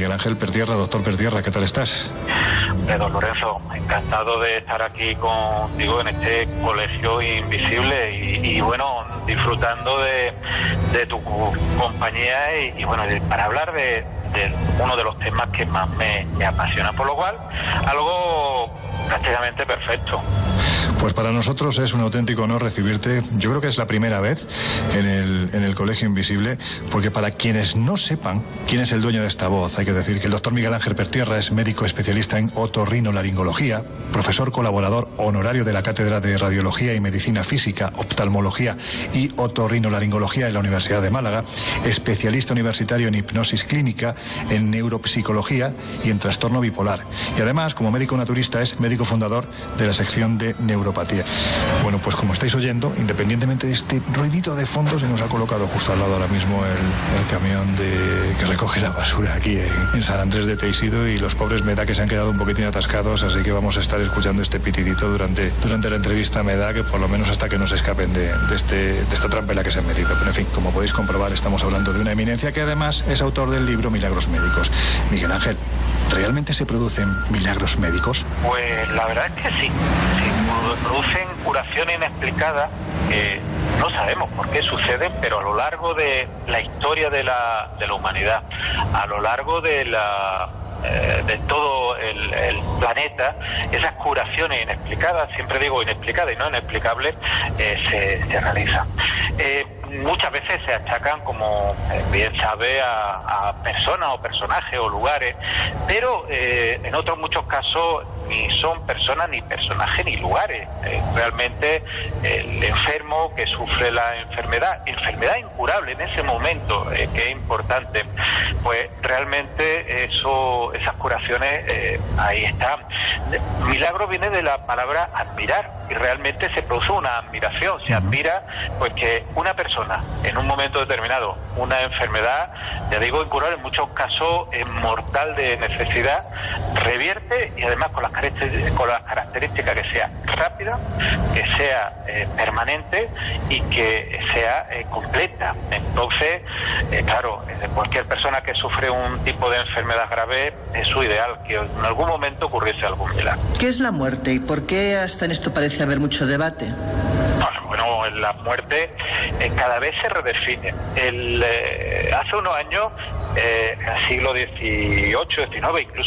Miguel Ángel Pertierra. Doctor Pertierra, ¿qué tal estás? Don Lorenzo, encantado de estar aquí contigo en este colegio invisible y bueno, disfrutando de tu compañía y bueno, para hablar de uno de los temas que más me apasiona, por lo cual algo prácticamente perfecto. Pues para nosotros es un auténtico honor recibirte. Yo creo que es la primera vez en el Colegio Invisible, porque para quienes no sepan quién es el dueño de esta voz, hay que decir que el doctor Miguel Ángel Pertierra es médico especialista en otorrinolaringología, profesor colaborador honorario de la Cátedra de Radiología y Medicina Física, Oftalmología y Otorrinolaringología en la Universidad de Málaga, especialista universitario en hipnosis clínica, en neuropsicología y en trastorno bipolar. Y además, como médico naturista, es médico fundador de la sección de neuropatía. Bueno, pues como estáis oyendo, independientemente de este ruidito de fondo, se nos ha colocado justo al lado ahora mismo el camión que recoge la basura aquí en San Andrés de Teixido, y los pobres me da que se han quedado un poquitín atascados, así que vamos a estar escuchando este pitidito durante la entrevista. Me da que por lo menos hasta que no se escapen de esta trampa en la que se han metido. Pero en fin, como podéis comprobar, estamos hablando de una eminencia que además es autor del libro Milagros Médicos. Miguel Ángel, ¿realmente se producen milagros médicos? Pues la verdad es que sí. Producen curación inexplicada que no sabemos por qué suceden, pero a lo largo de la historia de la humanidad, a lo largo de todo el planeta, esas curaciones inexplicadas, siempre digo inexplicadas y no inexplicables, se realizan. Muchas veces se achacan, como bien sabe, a personas o personajes o lugares, pero en otros muchos casos ni son personas, ni personajes, ni lugares. Realmente el enfermo que sufre la enfermedad incurable en ese momento, que es importante, pues realmente esas curaciones ahí están. Milagro viene de la palabra admirar, y realmente se produce una admiración. Se admira pues que una persona en un momento determinado, una enfermedad, ya digo, incurable, en muchos casos mortal, de necesidad, revierte, y además con las características que sea rápida, que sea permanente y que sea completa. Entonces, claro, cualquier persona que sufre un tipo de enfermedad grave, es su ideal que en algún momento ocurriese algún milagro. ¿Qué es la muerte y por qué hasta en esto parece haber mucho debate? Bueno, la muerte cada vez se redefine. Hace unos años, en el siglo XVIII, XIX, incluso